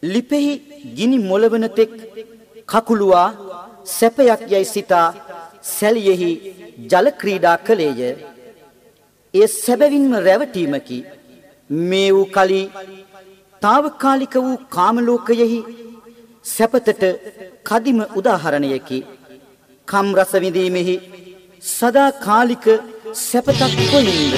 ලිපෙහි ගිනි මොළවන තෙක් කකුලුවා සැපයක් යයි සිතා සැලියෙහි ජල ක්‍රීඩා කළේය. එය සැබවින්ම රැවටීමකි. මේ වූ කලී తాවකාලික වූ කාම ලෝකයෙහි සැපතට කදිම උදාහරණයකි. කම් රස විඳීමෙහි සදාකාලික සැපතක් කොයින්ද?